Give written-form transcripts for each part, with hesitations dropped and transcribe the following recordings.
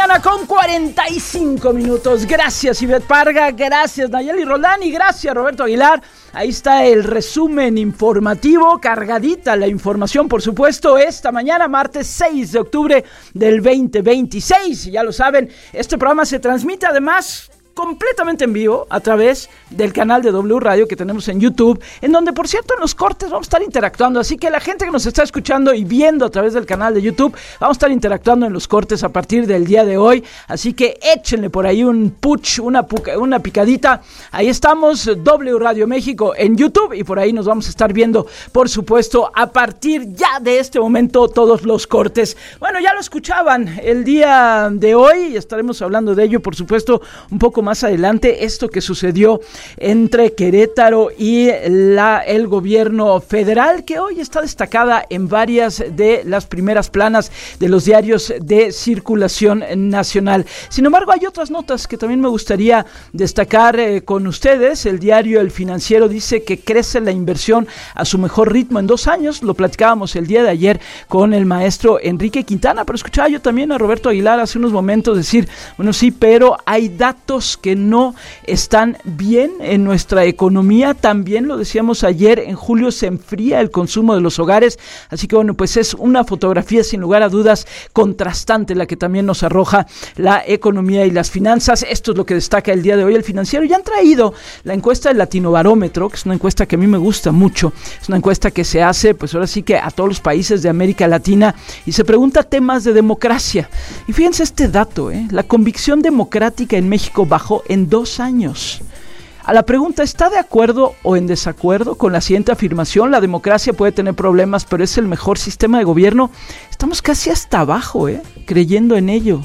mañana con 45 minutos. Gracias, Ivette Parga, gracias, Nayeli Roldán y gracias, Roberto Aguilar. Ahí está el resumen informativo, cargadita la información, por supuesto, esta mañana, martes 6 de octubre del 2026. Y ya lo saben, este programa se transmite además completamente en vivo a través del canal de W Radio que tenemos en YouTube, en donde, por cierto, en los cortes vamos a estar interactuando, así que la gente que nos está escuchando y viendo a través del canal de YouTube, vamos a estar interactuando en los cortes a partir del día de hoy, así que échenle por ahí un push, una picadita. Ahí estamos, W Radio México en YouTube, y por ahí nos vamos a estar viendo, por supuesto, a partir ya de este momento, todos los cortes. Bueno, ya lo escuchaban el día de hoy, y estaremos hablando de ello, por supuesto, un poco más adelante, esto que sucedió entre Querétaro y el gobierno federal, que hoy está destacada en varias de las primeras planas de los diarios de circulación nacional. Sin embargo, hay otras notas que también me gustaría destacar con ustedes. El diario El Financiero dice que crece la inversión a su mejor ritmo en 2 años. Lo platicábamos el día de ayer con el maestro Enrique Quintana, pero escuchaba yo también a Roberto Aguilar hace unos momentos decir, bueno, sí, pero hay datos que no están bien en nuestra economía. También lo decíamos ayer, en julio se enfría el consumo de los hogares, así que bueno, pues es una fotografía sin lugar a dudas contrastante la que también nos arroja la economía y las finanzas. Esto es lo que destaca el día de hoy El Financiero. Ya han traído la encuesta del Latinobarómetro, que es una encuesta que a mí me gusta mucho, es una encuesta que se hace, pues ahora sí que a todos los países de América Latina, y se pregunta temas de democracia. Y fíjense este dato, la convicción democrática en México bajó en 2 años. A la pregunta, ¿está de acuerdo o en desacuerdo con la siguiente afirmación? La democracia puede tener problemas, pero es el mejor sistema de gobierno. Estamos casi hasta abajo, creyendo en ello.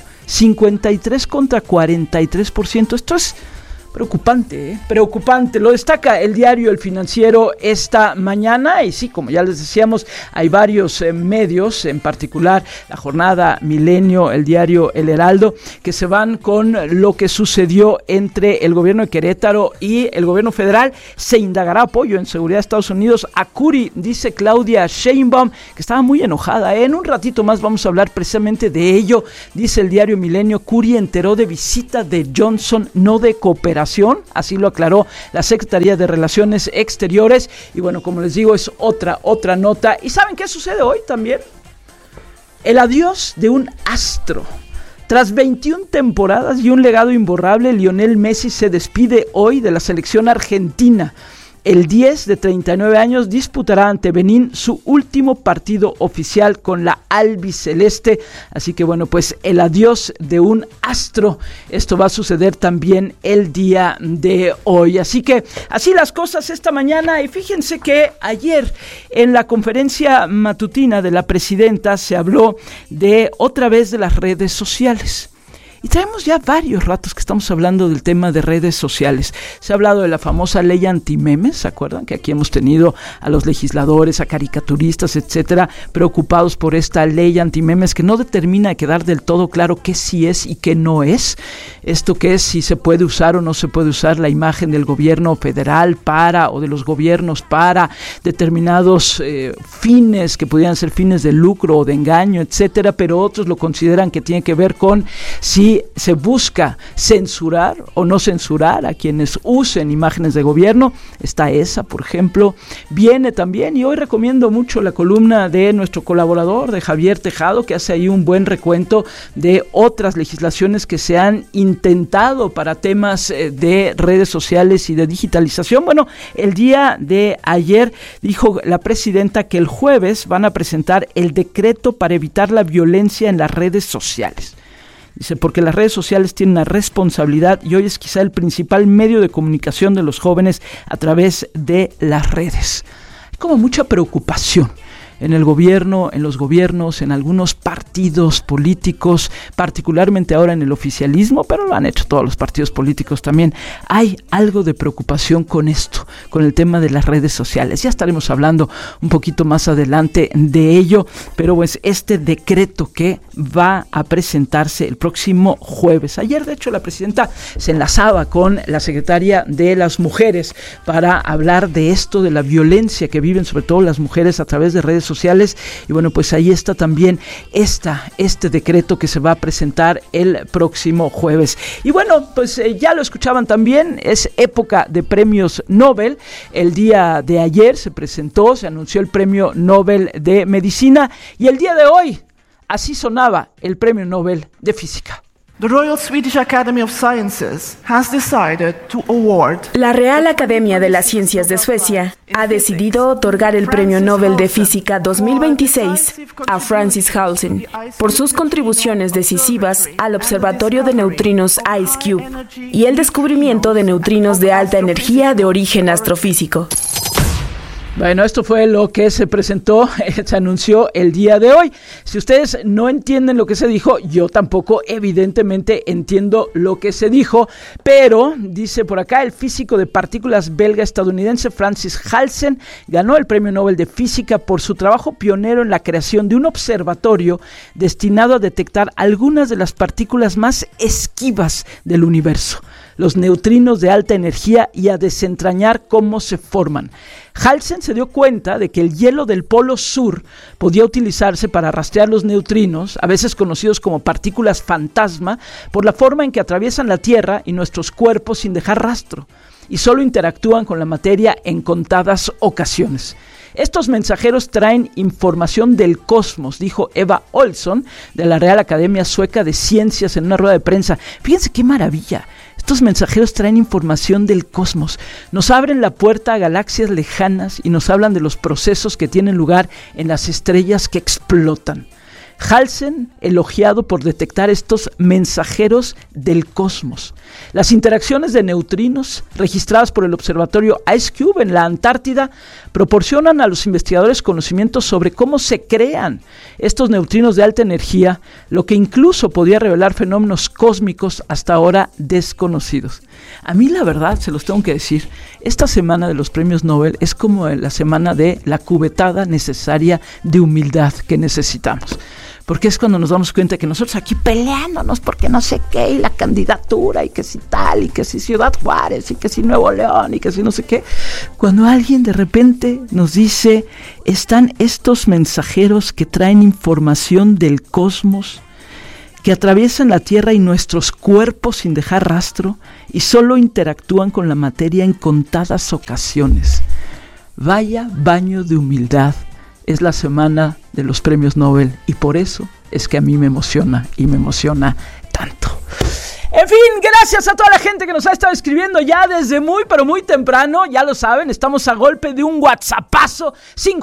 53 contra 43%. Esto es preocupante, preocupante. Lo destaca el diario El Financiero esta mañana, y sí, como ya les decíamos, hay varios medios, en particular La Jornada, Milenio, el diario El Heraldo, que se van con lo que sucedió entre el gobierno de Querétaro y el gobierno federal. Se indagará apoyo en seguridad de Estados Unidos a Curi, dice Claudia Sheinbaum, que estaba muy enojada. En un ratito más vamos a hablar precisamente de ello. Dice el diario Milenio, Curi enteró de visita de Johnson, no de cooperación. Así lo aclaró la Secretaría de Relaciones Exteriores. Y bueno, como les digo, es otra nota. ¿Y saben qué sucede hoy también? El adiós de un astro. Tras 21 temporadas y un legado imborrable, Lionel Messi se despide hoy de la selección argentina. El 10 de 39 años disputará ante Benín su último partido oficial con la albiceleste. Así que bueno, pues el adiós de un astro. Esto va a suceder también el día de hoy. Así que así las cosas esta mañana. Y fíjense que ayer en la conferencia matutina de la presidenta se habló de otra vez de las redes sociales. Y traemos ya varios ratos que estamos hablando del tema de redes sociales. Se ha hablado de la famosa ley antimemes, ¿se acuerdan? Que aquí hemos tenido a los legisladores, a caricaturistas, etcétera, preocupados por esta ley antimemes que no determina de quedar del todo claro qué sí es y qué no es. Esto que es, si se puede usar o no se puede usar la imagen del gobierno federal o de los gobiernos para determinados fines que pudieran ser fines de lucro o de engaño, etcétera, pero otros lo consideran que tiene que ver con si se busca censurar o no censurar a quienes usen imágenes de gobierno. Está esa, por ejemplo. Viene también, y hoy recomiendo mucho la columna de nuestro colaborador, de Javier Tejado, que hace ahí un buen recuento de otras legislaciones que se han intentado para temas de redes sociales y de digitalización. Bueno, el día de ayer dijo la presidenta que el jueves van a presentar el decreto para evitar la violencia en las redes sociales. Dice, porque las redes sociales tienen una responsabilidad y hoy es quizá el principal medio de comunicación de los jóvenes a través de las redes. Hay como mucha preocupación en el gobierno, en los gobiernos, en algunos partidos políticos, particularmente ahora en el oficialismo, pero lo han hecho todos los partidos políticos también. Hay algo de preocupación con esto, con el tema de las redes sociales. Ya estaremos hablando un poquito más adelante de ello, pero pues este decreto que va a presentarse el próximo jueves. Ayer, de hecho, la presidenta se enlazaba con la secretaria de las mujeres para hablar de esto, de la violencia que viven sobre todo las mujeres a través de redes sociales. Y bueno, pues ahí está también este decreto que se va a presentar el próximo jueves. Y bueno, pues ya lo escuchaban también, es época de premios Nobel. El día de ayer se anunció el premio Nobel de Medicina, y el día de hoy así sonaba el premio Nobel de Física. The Royal Swedish Academy of Sciences has decided to award. La Real Academia de las Ciencias de Suecia ha decidido otorgar el Premio Nobel de Física 2026 a Francis Halsen por sus contribuciones decisivas al Observatorio de Neutrinos IceCube y el descubrimiento de neutrinos de alta energía de origen astrofísico. Bueno, esto fue lo que se presentó, se anunció el día de hoy. Si ustedes no entienden lo que se dijo, yo tampoco evidentemente entiendo lo que se dijo, pero dice por acá, el físico de partículas belga-estadounidense Francis Halsen ganó el Premio Nobel de Física por su trabajo pionero en la creación de un observatorio destinado a detectar algunas de las partículas más esquivas del universo, los neutrinos de alta energía, y a desentrañar cómo se forman. Halsen se dio cuenta de que el hielo del polo sur podía utilizarse para rastrear los neutrinos, a veces conocidos como partículas fantasma, por la forma en que atraviesan la Tierra y nuestros cuerpos sin dejar rastro, y solo interactúan con la materia en contadas ocasiones. Estos mensajeros traen información del cosmos, dijo Eva Olsson, de la Real Academia Sueca de Ciencias, en una rueda de prensa. Fíjense qué maravilla. Estos mensajeros traen información del cosmos, nos abren la puerta a galaxias lejanas y nos hablan de los procesos que tienen lugar en las estrellas que explotan. Halsen, elogiado por detectar estos mensajeros del cosmos. Las interacciones de neutrinos registradas por el observatorio IceCube en la Antártida proporcionan a los investigadores conocimientos sobre cómo se crean estos neutrinos de alta energía, lo que incluso podría revelar fenómenos cósmicos hasta ahora desconocidos. A mí, la verdad, se los tengo que decir, esta semana de los premios Nobel es como la semana de la cubetada necesaria de humildad que necesitamos. Porque es cuando nos damos cuenta que nosotros aquí peleándonos porque no sé qué, y la candidatura, y que si tal, y que si Ciudad Juárez, y que si Nuevo León, y que si no sé qué, cuando alguien de repente nos dice, están estos mensajeros que traen información del cosmos, que atraviesan la Tierra y nuestros cuerpos sin dejar rastro, y solo interactúan con la materia en contadas ocasiones. Vaya baño de humildad. Es la semana de los premios Nobel, y por eso es que a mí me emociona y me emociona tanto. En fin, gracias a toda la gente que nos ha estado escribiendo ya desde muy, pero muy temprano. Ya lo saben, estamos a golpe de un WhatsAppazo,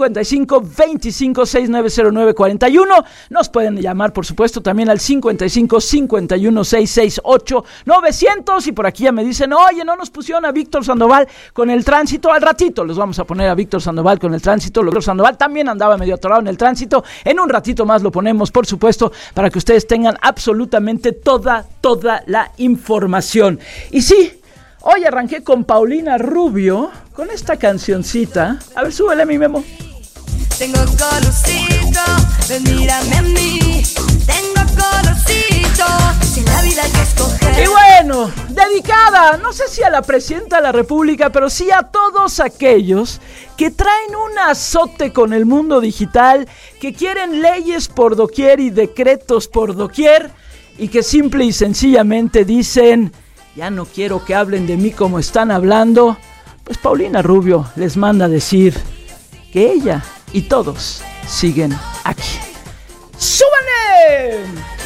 55 25 6909 41. Nos pueden llamar, por supuesto, también al 55 51 668 900. Y por aquí ya me dicen, oye, no nos pusieron a Víctor Sandoval con el tránsito. Al ratito los vamos a poner a Víctor Sandoval con el tránsito. Víctor Sandoval también andaba medio atorado en el tránsito. En un ratito más lo ponemos, por supuesto, para que ustedes tengan absolutamente toda la información. Y sí, hoy arranqué con Paulina Rubio, con esta cancioncita. A ver, súbele, mi Memo. Tengo colorcito, ven, mírame a mí. Tengo colorcito, sin la vida que escoger. Y bueno, dedicada, no sé si a la presidenta de la República, pero sí a todos aquellos que traen un azote con el mundo digital, que quieren leyes por doquier y decretos por doquier, y que simple y sencillamente dicen, ya no quiero que hablen de mí como están hablando. Pues Paulina Rubio les manda a decir que ella y todos siguen aquí. ¡Súbanle!